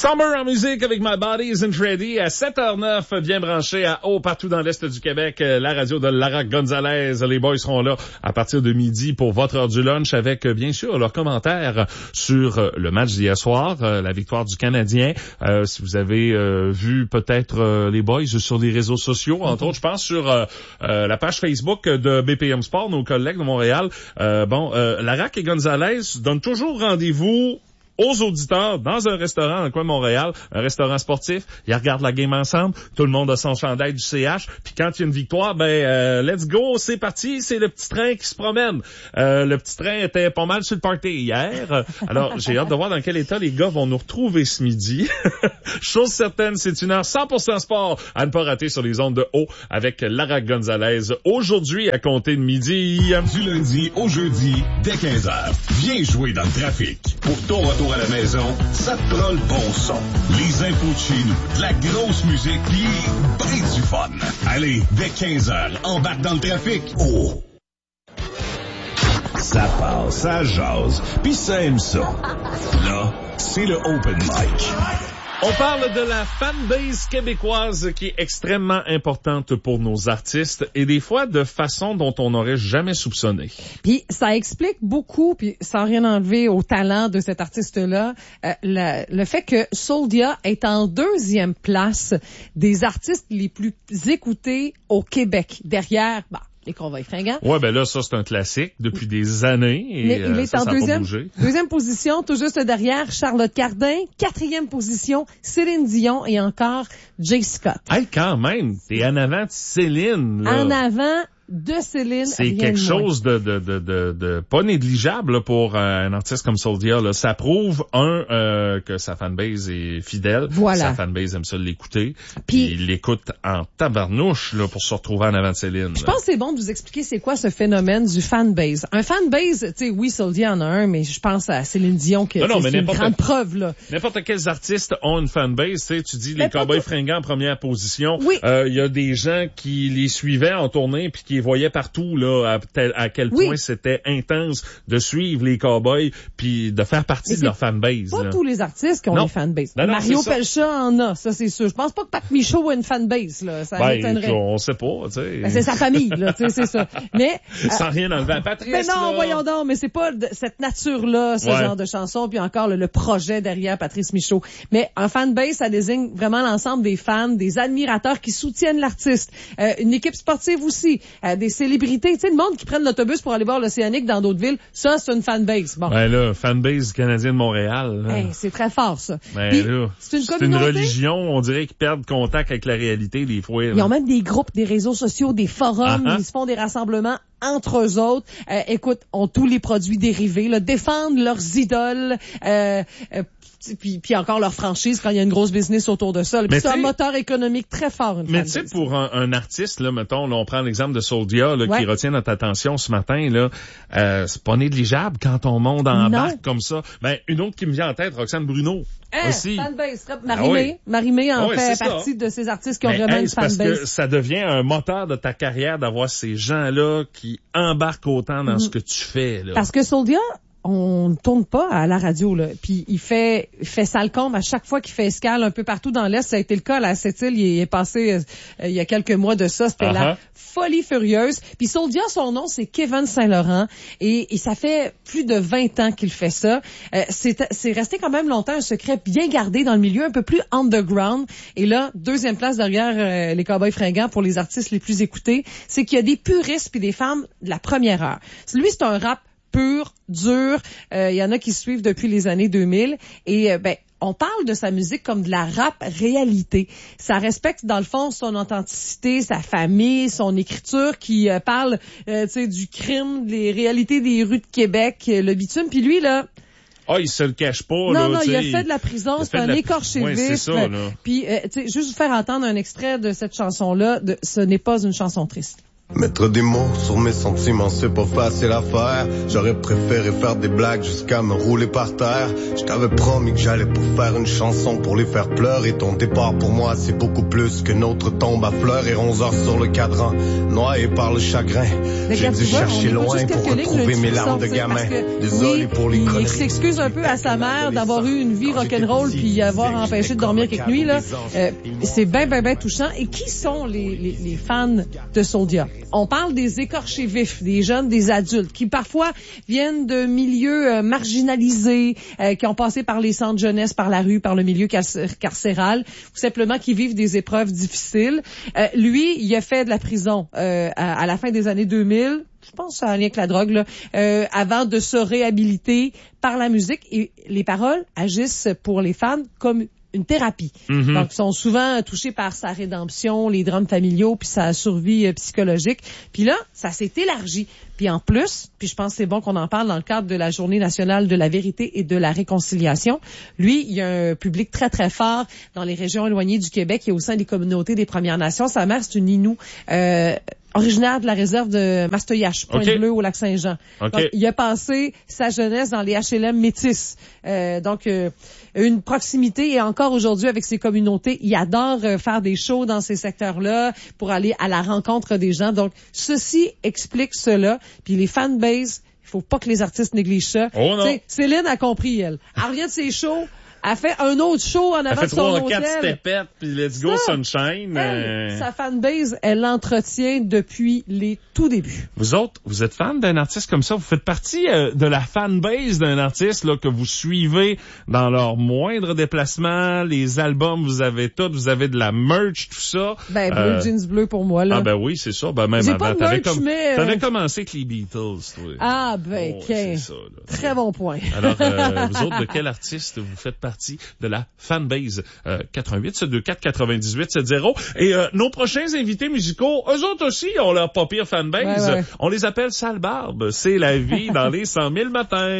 Summer en musique avec My Body Isn't Ready à 7h09, bien branché à haut partout dans l'Est du Québec. La radio de Lara Gonzalez. Les boys seront là à partir de midi pour votre heure du lunch avec, bien sûr, leurs commentaires sur le match d'hier soir, la victoire du Canadien. Si vous avez vu peut-être les boys sur les réseaux sociaux, entre autres, je pense sur la page Facebook de BPM Sport, nos collègues de Montréal. Lara et Gonzalez donnent toujours rendez-vous aux auditeurs dans un restaurant dans le coin de Montréal, un restaurant sportif. Ils regardent la game ensemble. Tout le monde a son chandail du CH. Puis quand il y a une victoire, let's go, c'est parti. C'est le petit train qui se promène. Le petit train était pas mal sur le party hier. Alors, j'ai hâte de voir dans quel état les gars vont nous retrouver ce midi. Chose certaine, c'est une heure 100% sport à ne pas rater sur les ondes de haut avec Lara Gonzalez. Aujourd'hui, à compter de midi. Du lundi au jeudi, dès 15h. Viens jouer dans le trafic. Pour ton retour à la maison, ça te prend le bon son. Les infos de chez nous, de la grosse musique, pis ben du fun. Allez, dès 15h, embarque dans le trafic. Oh! Ça passe, ça jase, pis ça aime ça. Là, c'est le open mic. On parle de la fanbase québécoise qui est extrêmement importante pour nos artistes et des fois de façon dont on n'aurait jamais soupçonné. Puis ça explique beaucoup, puis sans rien enlever au talent de cet artiste-là, le fait que Soldia est en deuxième place des artistes les plus écoutés au Québec, derrière les Cowboys Fringants. Ouais, là, ça, c'est un classique depuis des années. Et mais il est ça, en ça deuxième position, tout juste derrière Charlotte Cardin. Quatrième position, Céline Dion et encore Jay Scott. Hey, quand même, t'es en avant de Céline, là. En avant de Céline. C'est quelque chose de pas négligeable là, pour un artiste comme Soldia. Là. Ça prouve, que sa fanbase est fidèle. Voilà. Sa fanbase aime ça l'écouter. Puis il l'écoute en tabarnouche là, pour se retrouver en avant de Céline. Je pense que c'est bon de vous expliquer c'est quoi ce phénomène du fanbase. Un fanbase, tu sais, oui, Soldia en a un, mais je pense à Céline Dion qui c'est une grande preuve. Là. N'importe quels artistes ont une fanbase. Tu dis les Cowboys Fringants en première position. Oui. Il y a des gens qui les suivaient en tournée puis qui les voyaient partout là à quel point c'était intense de suivre les Cowboys puis de faire partie de leur fanbase. Pas là. tous les artistes qui ont une fanbase. Non, Mario Pelcha en a, ça c'est sûr. Je pense pas que Pat Michaud a une fanbase là, ça m'étonnerait. On sait pas, tu sais. C'est sa famille là, tu sais, c'est ça. Mais sans rien enlever à Patrice. Mais non, là. voyons donc, mais c'est pas cette nature là, ce genre de chanson puis encore le projet derrière Patrice Michaud. Mais un fanbase, ça désigne vraiment l'ensemble des fans, des admirateurs qui soutiennent l'artiste, une équipe sportive aussi, des célébrités, tu sais, le monde qui prennent l'autobus pour aller voir l'Océanique dans d'autres villes, ça, c'est une fanbase. Bon. Ben là, fanbase canadien de Montréal. Hey, c'est très fort, ça. Ben puis, là, c'est une religion, on dirait qu'ils perdent contact avec la réalité des fois. Là. Ils ont même des groupes, des réseaux sociaux, des forums, ils se font des rassemblements entre eux autres. Écoute, ont tous les produits dérivés, là, défendent leurs idoles, puis encore leur franchise quand il y a une grosse business autour de ça. Puis c'est un moteur économique très fort. Mais tu sais, pour un artiste, là, mettons, là, on prend l'exemple de Soldia, là, qui retient notre attention ce matin, là, c'est pas négligeable quand on monte en barque comme ça. Ben, une autre qui me vient en tête, Roxane Bruno. Aussi. Fanbase. Marie-Mé en fait partie de ces artistes qui ont vraiment une fanbase. Parce que ça devient un moteur de ta carrière d'avoir ces gens-là qui embarquent autant dans ce que tu fais, là. Parce que Soldia, on ne tourne pas à la radio, là. Puis il fait sale combe à chaque fois qu'il fait escale un peu partout dans l'Est. Ça a été le cas à la Sept-Îles. Il est passé il y a quelques mois de ça. C'était la folie furieuse. Puis Soldia, son nom, c'est Kevin Saint-Laurent. Et ça fait plus de 20 ans qu'il fait ça. C'est resté quand même longtemps un secret bien gardé dans le milieu, un peu plus underground. Et là, deuxième place derrière les Cowboys Fringants pour les artistes les plus écoutés, c'est qu'il y a des puristes puis des fans de la première heure. Lui, c'est un rap pur, dur. Il y en a qui suivent depuis les années 2000. Et on parle de sa musique comme de la rap réalité. Ça respecte dans le fond son authenticité, sa famille, son écriture qui parle du crime, des réalités des rues de Québec, le bitume. Puis lui là, il se le cache pas. Non, il a fait de la prison, c'est un écorché vif. C'est ça, là. Puis juste vous faire entendre un extrait de cette chanson-là, ce n'est pas une chanson triste. Mettre des mots sur mes sentiments, c'est pas facile à faire. J'aurais préféré faire des blagues jusqu'à me rouler par terre. Je t'avais promis que j'allais pour faire une chanson pour les faire pleurer. Ton départ pour moi, c'est beaucoup plus que notre tombe à fleurs. Et 11 heures sur le cadran, noyé par le chagrin. J'ai dû chercher loin pour retrouver mes larmes de gamin. Désolé pour les chroniques. Il s'excuse un peu à sa mère d'avoir eu une vie rock'n'roll puis avoir empêché de dormir quelques nuits, là. C'est ben touchant. Et qui sont les fans de Soulja? On parle des écorchés vifs, des jeunes, des adultes, qui parfois viennent de milieux marginalisés, qui ont passé par les centres jeunesse, par la rue, par le milieu carcéral, ou simplement qui vivent des épreuves difficiles. Lui, il a fait de la prison à la fin des années 2000. Je pense que ça a un lien avec la drogue, là, avant de se réhabiliter par la musique. Et les paroles agissent pour les fans comme une thérapie. Mm-hmm. Donc, ils sont souvent touchés par sa rédemption, les drames familiaux, puis sa survie psychologique. Puis là, ça s'est élargi. Puis en plus, puis je pense que c'est bon qu'on en parle dans le cadre de la Journée nationale de la vérité et de la réconciliation. Lui, il y a un public très, très fort dans les régions éloignées du Québec et au sein des communautés des Premières Nations. Sa mère, c'est une Innu, originaire de la réserve de Mastoyache, Pointe-Bleue, au Lac-Saint-Jean. Okay. Donc, il a passé sa jeunesse dans les HLM métis. Donc, une proximité et encore aujourd'hui avec ses communautés. Il adore faire des shows dans ces secteurs-là pour aller à la rencontre des gens. Donc, ceci explique cela. Puis les fanbases, il faut pas que les artistes négligent ça. Oh non. T'sais, Céline a compris, elle. Elle revient de ses shows. Elle fait un autre show en avant de son hôtel. Elle fait 3 ou 4 steppettes, puis let's go sunshine. Sa fanbase, elle l'entretient depuis les tout débuts. Vous autres, vous êtes fan d'un artiste comme ça? Vous faites partie de la fanbase d'un artiste là que vous suivez dans leurs moindres déplacements, les albums, vous avez tout, vous avez de la merch, tout ça. Ben, bleu, jeans bleu pour moi, là. Ah ben oui, c'est ça. Ben même j'ai avant, t'avais commencé avec les Beatles, toi. Ah ben, c'est ça, là. Très bon point. Alors, vous autres, de quel artiste vous faites partie de la fanbase 88-724-9870 et nos prochains invités musicaux, eux autres aussi ont leur pas pire fanbase. Ouais. On les appelle Sale Barbe. C'est la vie dans les 100 000 matins.